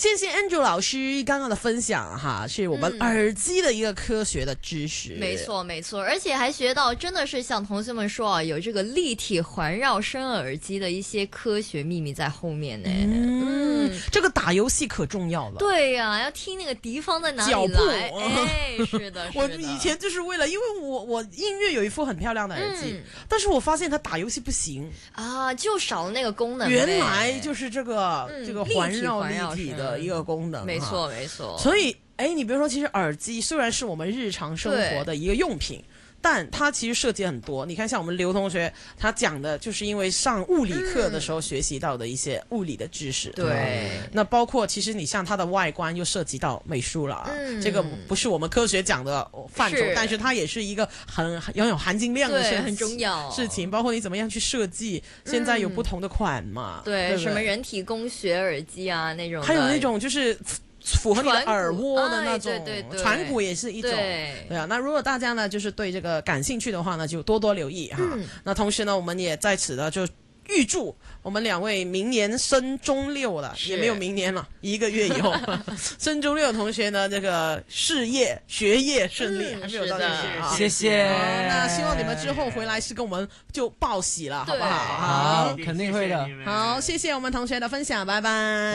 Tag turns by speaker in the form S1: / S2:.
S1: 谢谢 Andrew 老师刚刚的分享哈，是我们耳机的一个科学的知识。
S2: 没错没错，而且还学到真的是像同学们说啊，有这个立体环绕声耳机的一些科学秘密在后面呢。
S1: 这个打游戏可重要了。
S2: 对呀，要听那个敌方在哪里来。
S1: 脚步，
S2: 是的，
S1: 我以前就是为了，因为我音乐有一副很漂亮的耳机，但是我发现它打游戏不行
S2: 啊，就少了那个功能。
S1: 原来就是这个环绕立体的一个功能，
S2: 没错没错。
S1: 所以你比如说，其实耳机虽然是我们日常生活的一个用品，但它其实涉及很多。你看，像我们刘同学他讲的，就是因为上物理课的时候学习到的一些物理的知识。
S2: 对，
S1: 那包括其实你像它的外观又涉及到美术了，这个不是我们科学讲的范畴，但是它也是一个很有含金量的
S2: 很重要
S1: 事情。包括你怎么样去设计，现在有不同的款嘛，
S2: 对，什么人体工学耳机啊那种，
S1: 还有那种就是符合你的耳蜗的那种，传骨也是一种，对啊。那如果大家呢就是对这个感兴趣的话呢，就多多留意哈。那同时呢，我们也在此呢就预祝我们两位明年升中六了，也没有明年了，1个月以后升中六的同学呢，这个事业学业顺利，还没有到这里，
S3: 谢谢。
S1: 那希望你们之后回来是跟我们就报喜了，好不好？
S3: 好，肯定会的。
S1: 好，谢谢我们同学的分享，拜拜。